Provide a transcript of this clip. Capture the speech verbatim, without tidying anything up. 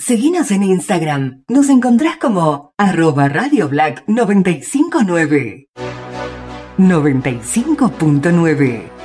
Seguinos en Instagram. Nos encontrás como arroba Radio Black noventa y cinco nueve. noventa y cinco punto nueve.